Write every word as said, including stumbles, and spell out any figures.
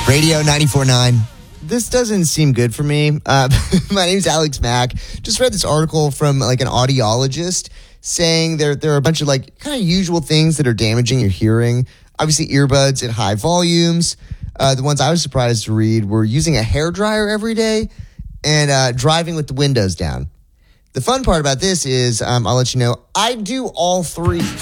Radio ninety-four point nine. This doesn't seem good for me. Uh, my name's Alex Mack. Just read this article from like an audiologist saying there, there are a bunch of like kind of usual things that are damaging your hearing. Obviously, earbuds at high volumes. Uh, the ones I was surprised to read were using a hairdryer every day and uh, driving with the windows down. The fun part about this is, um, I'll let you know, I do all three.